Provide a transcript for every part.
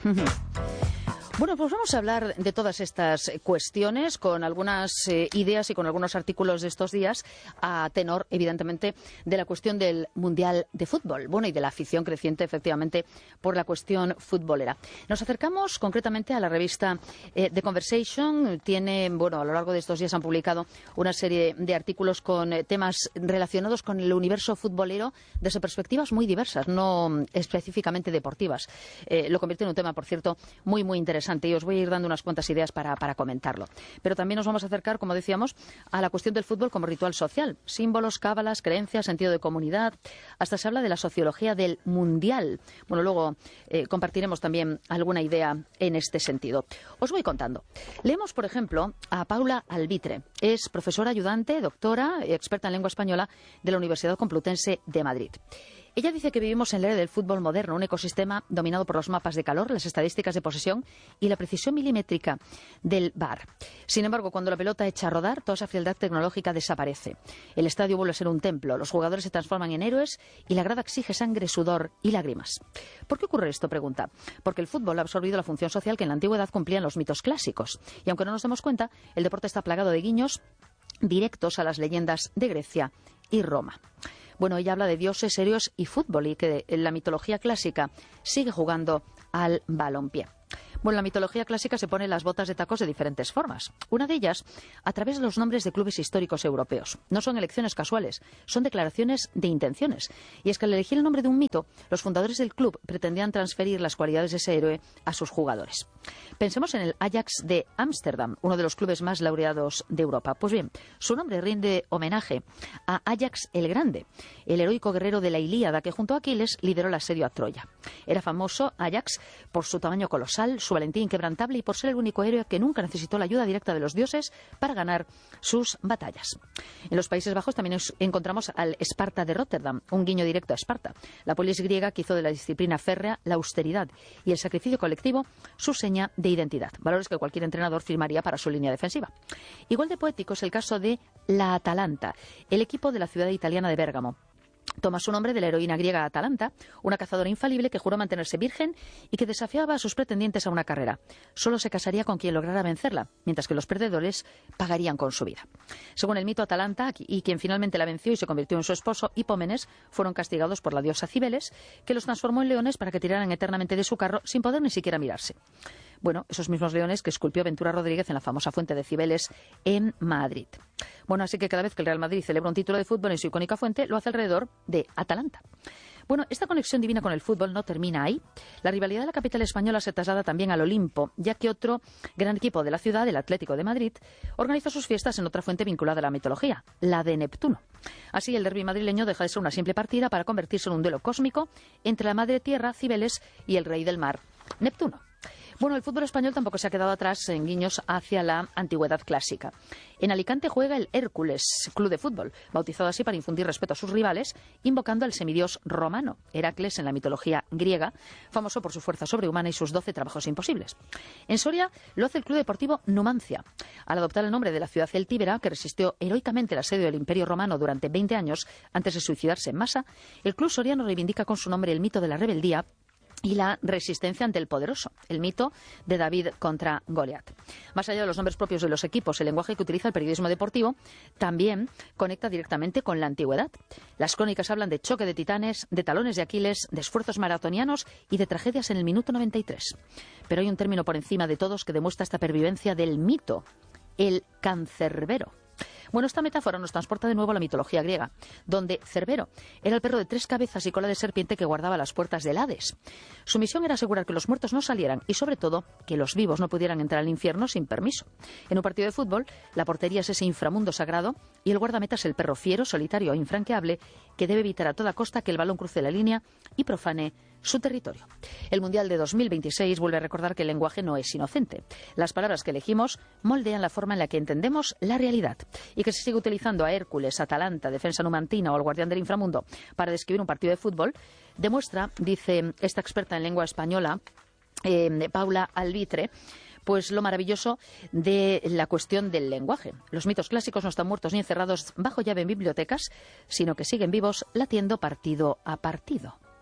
Bueno, pues vamos a hablar de todas estas cuestiones con algunas ideas y con algunos artículos de estos días a tenor, evidentemente, de la cuestión del Mundial de Fútbol. Bueno, y de la afición creciente, efectivamente, por la cuestión futbolera. Nos acercamos concretamente a la revista The Conversation. Tiene, bueno, a lo largo de estos días han publicado una serie de artículos con temas relacionados con el universo futbolero desde perspectivas muy diversas, no específicamente deportivas. Lo convierte en un tema, por cierto, muy, muy interesante. Y os voy a ir dando unas cuantas ideas para comentarlo. Pero también nos vamos a acercar, como decíamos, a la cuestión del fútbol como ritual social. Símbolos, cábalas, creencias, sentido de comunidad. Hasta se habla de la sociología del mundial. Bueno, luego compartiremos también alguna idea en este sentido. Os voy contando. Leemos, por ejemplo, a Paula Albitre. Es profesora ayudante, doctora, experta en lengua española de la Universidad Complutense de Madrid. Ella dice que vivimos en la era del fútbol moderno, un ecosistema dominado por los mapas de calor, las estadísticas de posesión y la precisión milimétrica del VAR. Sin embargo, cuando la pelota echa a rodar, toda esa frialdad tecnológica desaparece. El estadio vuelve a ser un templo, los jugadores se transforman en héroes y la grada exige sangre, sudor y lágrimas. ¿Por qué ocurre esto? Pregunta. Porque el fútbol ha absorbido la función social que en la antigüedad cumplían los mitos clásicos. Y aunque no nos demos cuenta, el deporte está plagado de guiños directos a las leyendas de Grecia y Roma. Bueno, ella habla de dioses, héroes y fútbol y que en la mitología clásica sigue jugando al balompié. Bueno, en la mitología clásica se ponen las botas de tacos de diferentes formas. Una de ellas a través de los nombres de clubes históricos europeos. No son elecciones casuales, son declaraciones de intenciones. Y es que al elegir el nombre de un mito, los fundadores del club pretendían transferir las cualidades de ese héroe a sus jugadores. Pensemos en el Ajax de Ámsterdam, uno de los clubes más laureados de Europa. Pues bien, su nombre rinde homenaje a Ajax el Grande, el heroico guerrero de la Ilíada que junto a Aquiles lideró el asedio a Troya. Era famoso Ajax por su tamaño colosal, su valentía inquebrantable y por ser el único héroe que nunca necesitó la ayuda directa de los dioses para ganar sus batallas. En los Países Bajos también encontramos al Esparta de Rotterdam, un guiño directo a Esparta, la polis griega que hizo de la disciplina férrea la austeridad y el sacrificio colectivo su seña de identidad, valores que cualquier entrenador firmaría para su línea defensiva. Igual de poético es el caso de la Atalanta, el equipo de la ciudad italiana de Bérgamo. Toma su nombre de la heroína griega Atalanta, una cazadora infalible que juró mantenerse virgen y que desafiaba a sus pretendientes a una carrera. Solo se casaría con quien lograra vencerla, mientras que los perdedores pagarían con su vida. Según el mito, Atalanta y quien finalmente la venció y se convirtió en su esposo, Hipómenes, fueron castigados por la diosa Cibeles, que los transformó en leones para que tiraran eternamente de su carro sin poder ni siquiera mirarse. Bueno, esos mismos leones que esculpió Ventura Rodríguez en la famosa fuente de Cibeles en Madrid. Bueno, así que cada vez que el Real Madrid celebra un título de fútbol en su icónica fuente, lo hace alrededor de Atalanta. Bueno, esta conexión divina con el fútbol no termina ahí. La rivalidad de la capital española se traslada también al Olimpo, ya que otro gran equipo de la ciudad, el Atlético de Madrid, organiza sus fiestas en otra fuente vinculada a la mitología, la de Neptuno. Así, el derbi madrileño deja de ser una simple partida para convertirse en un duelo cósmico entre la madre tierra, Cibeles, y el rey del mar, Neptuno. Bueno, el fútbol español tampoco se ha quedado atrás en guiños hacia la antigüedad clásica. En Alicante juega el Hércules, club de fútbol, bautizado así para infundir respeto a sus rivales, invocando al semidios romano, Heracles en la mitología griega, famoso por su fuerza sobrehumana y sus 12 trabajos imposibles. En Soria lo hace el Club Deportivo Numancia. Al adoptar el nombre de la ciudad celtíbera, que resistió heroicamente el asedio del Imperio Romano durante 20 años antes de suicidarse en masa, el club soriano reivindica con su nombre el mito de la rebeldía y la resistencia ante el poderoso, el mito de David contra Goliat. Más allá de los nombres propios de los equipos, el lenguaje que utiliza el periodismo deportivo también conecta directamente con la antigüedad. Las crónicas hablan de choque de titanes, de talones de Aquiles, de esfuerzos maratonianos y de tragedias en el minuto 93. Pero hay un término por encima de todos que demuestra esta pervivencia del mito, el cancerbero. Bueno, esta metáfora nos transporta de nuevo a la mitología griega, donde Cerbero era el perro de 3 cabezas y cola de serpiente que guardaba las puertas del Hades. Su misión era asegurar que los muertos no salieran y, sobre todo, que los vivos no pudieran entrar al infierno sin permiso. En un partido de fútbol, la portería es ese inframundo sagrado y el guardameta es el perro fiero, solitario e infranqueable que debe evitar a toda costa que el balón cruce la línea y profane su territorio. El Mundial de 2026 vuelve a recordar que el lenguaje no es inocente. Las palabras que elegimos moldean la forma en la que entendemos la realidad. Y que se sigue utilizando a Hércules, Atalanta, defensa numantina o al guardián del inframundo para describir un partido de fútbol, demuestra, dice esta experta en lengua española, Paula Albitre, pues lo maravilloso de la cuestión del lenguaje. Los mitos clásicos no están muertos ni encerrados bajo llave en bibliotecas, sino que siguen vivos latiendo partido a partido.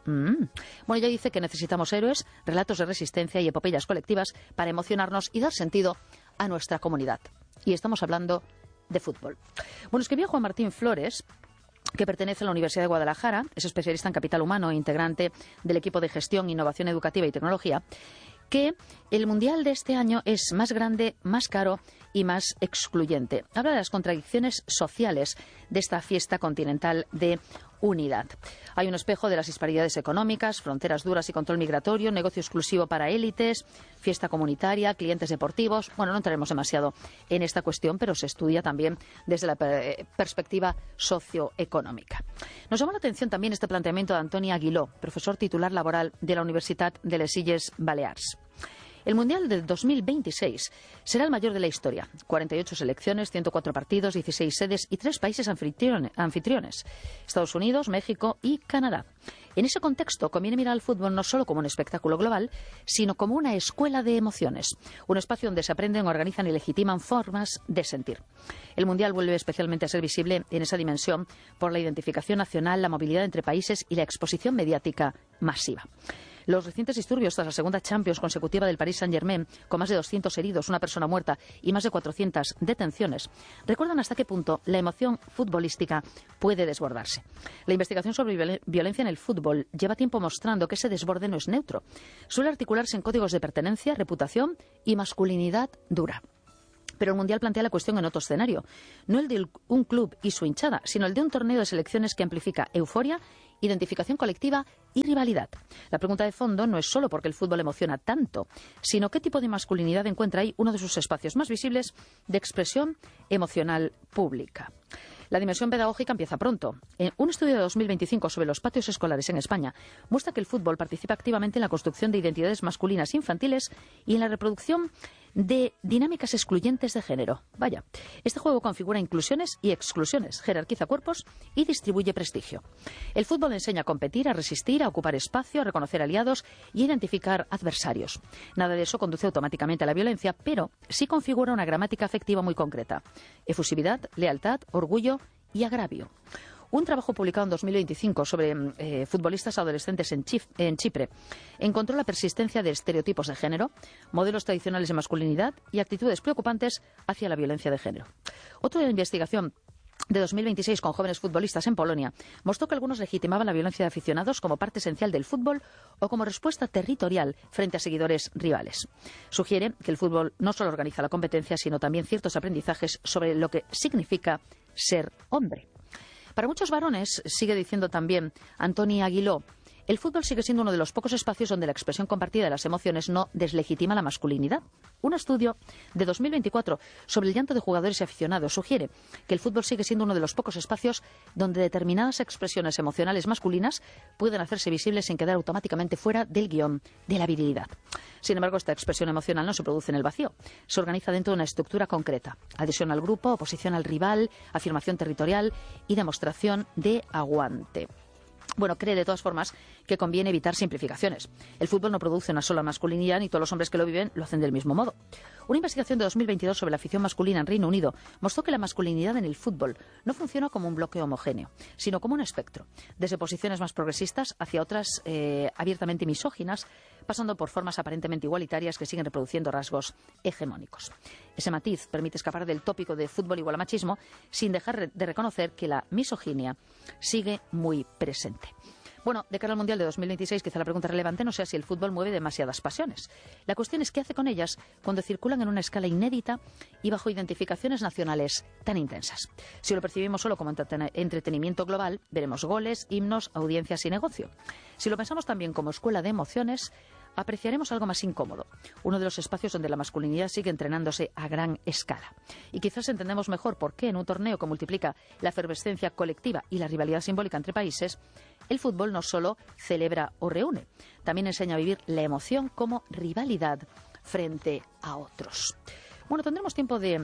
Bueno, ella dice que necesitamos héroes, relatos de resistencia y epopeyas colectivas para emocionarnos y dar sentido a nuestra comunidad. Y estamos hablando de fútbol. Bueno, escribió Juan Martín Flores, que pertenece a la Universidad de Guadalajara, es especialista en capital humano e integrante del equipo de gestión, innovación educativa y tecnología, que el Mundial de este año es más grande, más caro y más excluyente. Habla de las contradicciones sociales de esta fiesta continental de unidad. Hay un espejo de las disparidades económicas, fronteras duras y control migratorio, negocio exclusivo para élites, fiesta comunitaria, clientes deportivos. Bueno, no entraremos demasiado en esta cuestión, pero se estudia también desde la perspectiva socioeconómica. Nos llamó la atención también este planteamiento de Antoni Aguiló, profesor titular laboral de la Universitat de les Illes Balears. El Mundial del 2026 será el mayor de la historia. 48 selecciones, 104 partidos, 16 sedes y 3 países anfitriones. Estados Unidos, México y Canadá. En ese contexto conviene mirar al fútbol no solo como un espectáculo global, sino como una escuela de emociones. Un espacio donde se aprenden, organizan y legitiman formas de sentir. El Mundial vuelve especialmente a ser visible en esa dimensión por la identificación nacional, la movilidad entre países y la exposición mediática masiva. Los recientes disturbios tras la segunda Champions consecutiva del Paris Saint-Germain, con más de 200 heridos, una persona muerta y más de 400 detenciones, recuerdan hasta qué punto la emoción futbolística puede desbordarse. La investigación sobre violencia en el fútbol lleva tiempo mostrando que ese desborde no es neutro. Suele articularse en códigos de pertenencia, reputación y masculinidad dura. Pero el Mundial plantea la cuestión en otro escenario. No el de un club y su hinchada, sino el de un torneo de selecciones que amplifica euforia, identificación colectiva y rivalidad. La pregunta de fondo no es solo porque el fútbol emociona tanto, sino qué tipo de masculinidad encuentra ahí uno de sus espacios más visibles de expresión emocional pública. La dimensión pedagógica empieza pronto. Un estudio de 2025 sobre los patios escolares en España muestra que el fútbol participa activamente en la construcción de identidades masculinas infantiles y en la reproducción de dinámicas excluyentes de género. Vaya, este juego configura inclusiones y exclusiones, jerarquiza cuerpos y distribuye prestigio. El fútbol enseña a competir, a resistir, a ocupar espacio, a reconocer aliados y a identificar adversarios. Nada de eso conduce automáticamente a la violencia, pero sí configura una gramática afectiva muy concreta: efusividad, lealtad, orgullo y agravio. Un trabajo publicado en 2025 sobre futbolistas adolescentes en Chipre encontró la persistencia de estereotipos de género, modelos tradicionales de masculinidad y actitudes preocupantes hacia la violencia de género. Otra investigación de 2026 con jóvenes futbolistas en Polonia mostró que algunos legitimaban la violencia de aficionados como parte esencial del fútbol o como respuesta territorial frente a seguidores rivales. Sugiere que el fútbol no solo organiza la competencia, sino también ciertos aprendizajes sobre lo que significa ser hombre. Para muchos varones, sigue diciendo también Antoni Aguiló, el fútbol sigue siendo uno de los pocos espacios donde la expresión compartida de las emociones no deslegitima la masculinidad. Un estudio de 2024 sobre el llanto de jugadores y aficionados sugiere que el fútbol sigue siendo uno de los pocos espacios donde determinadas expresiones emocionales masculinas pueden hacerse visibles sin quedar automáticamente fuera del guión de la virilidad. Sin embargo, esta expresión emocional no se produce en el vacío. Se organiza dentro de una estructura concreta: adhesión al grupo, oposición al rival, afirmación territorial y demostración de aguante. Bueno, cree de todas formas que conviene evitar simplificaciones. El fútbol no produce una sola masculinidad, ni todos los hombres que lo viven lo hacen del mismo modo. Una investigación de 2022 sobre la afición masculina en Reino Unido mostró que la masculinidad en el fútbol no funciona como un bloque homogéneo, sino como un espectro, desde posiciones más progresistas hacia otras abiertamente misóginas, pasando por formas aparentemente igualitarias que siguen reproduciendo rasgos hegemónicos. Ese matiz permite escapar del tópico de fútbol igual a machismo, sin dejar de reconocer que la misoginia sigue muy presente. Bueno, de cara al Mundial de 2026, quizá la pregunta relevante no sea si el fútbol mueve demasiadas pasiones. La cuestión es qué hace con ellas cuando circulan en una escala inédita y bajo identificaciones nacionales tan intensas. Si lo percibimos solo como entretenimiento global, veremos goles, himnos, audiencias y negocio. Si lo pensamos también como escuela de emociones, apreciaremos algo más incómodo, uno de los espacios donde la masculinidad sigue entrenándose a gran escala. Y quizás entendemos mejor por qué en un torneo que multiplica la efervescencia colectiva y la rivalidad simbólica entre países, el fútbol no solo celebra o reúne, también enseña a vivir la emoción como rivalidad frente a otros. Bueno, tendremos tiempo de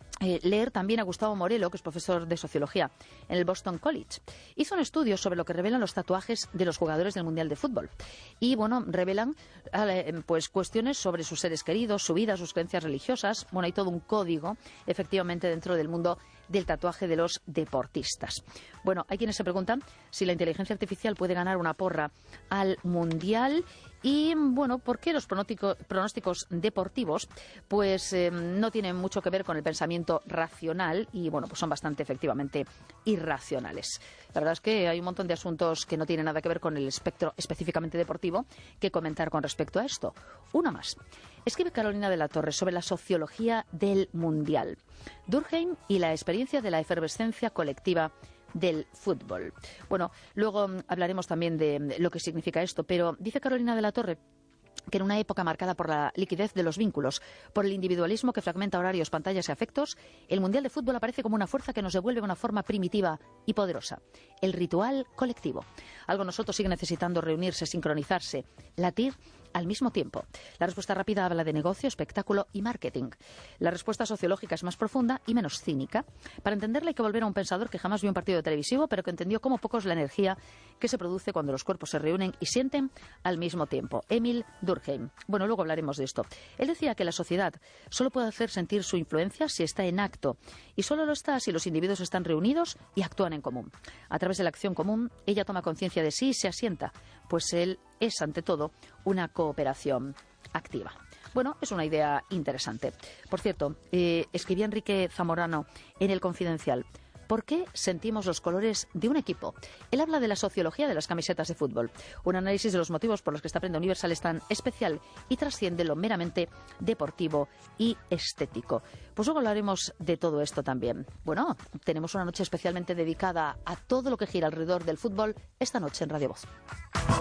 leer también a Gustavo Morelo, que es profesor de Sociología en el Boston College. Hizo un estudio sobre lo que revelan los tatuajes de los jugadores del Mundial de Fútbol. Y, bueno, revelan pues cuestiones sobre sus seres queridos, su vida, sus creencias religiosas. Bueno, hay todo un código, efectivamente, dentro del mundo del tatuaje de los deportistas. Bueno, hay quienes se preguntan si la inteligencia artificial puede ganar una porra al Mundial. Y bueno, ¿por qué los pronósticos deportivos pues no tienen mucho que ver con el pensamiento racional y bueno, pues son bastante efectivamente irracionales? La verdad es que hay un montón de asuntos que no tienen nada que ver con el espectro específicamente deportivo que comentar con respecto a esto. Uno más. Escribe Carolina de la Torre sobre la sociología del Mundial. Durkheim y la experiencia de la efervescencia colectiva del fútbol. Bueno, luego hablaremos también de lo que significa esto, pero dice Carolina de la Torre que en una época marcada por la liquidez de los vínculos, por el individualismo que fragmenta horarios, pantallas y afectos, el Mundial de Fútbol aparece como una fuerza que nos devuelve una forma primitiva y poderosa. El ritual colectivo. Algo nosotros sigue necesitando reunirse, sincronizarse, latir al mismo tiempo. La respuesta rápida habla de negocio, espectáculo y marketing. La respuesta sociológica es más profunda y menos cínica. Para entenderla hay que volver a un pensador que jamás vio un partido televisivo, pero que entendió como pocos la energía que se produce cuando los cuerpos se reúnen y sienten al mismo tiempo. Emil Durkheim. Bueno, luego hablaremos de esto. Él decía que la sociedad solo puede hacer sentir su influencia si está en acto, y solo lo está si los individuos están reunidos y actúan en común. A través de la acción común, ella toma conciencia de sí y se asienta, pues él es, ante todo, una cooperación activa. Bueno, es una idea interesante. Por cierto, escribía Enrique Zamorano en El Confidencial: ¿por qué sentimos los colores de un equipo? Él habla de la sociología de las camisetas de fútbol, un análisis de los motivos por los que esta prenda universal es tan especial y trasciende lo meramente deportivo y estético. Pues luego hablaremos de todo esto también. Bueno, tenemos una noche especialmente dedicada a todo lo que gira alrededor del fútbol esta noche en Radio Voz.